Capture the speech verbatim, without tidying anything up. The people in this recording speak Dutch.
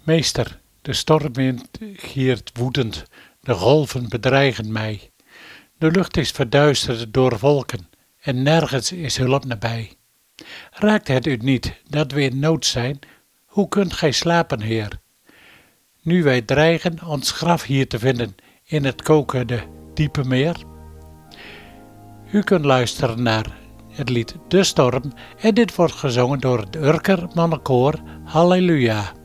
Meester, de stormwind giert woedend, de golven bedreigen mij. De lucht is verduisterd door wolken en nergens is hulp nabij. Raakt het u niet dat we in nood zijn? Hoe kunt gij slapen, Heer? Nu wij dreigen ons graf hier te vinden in het kokende diepe meer. U kunt luisteren naar het lied De Storm en dit wordt gezongen door het Urker Mannenkoor. Halleluja.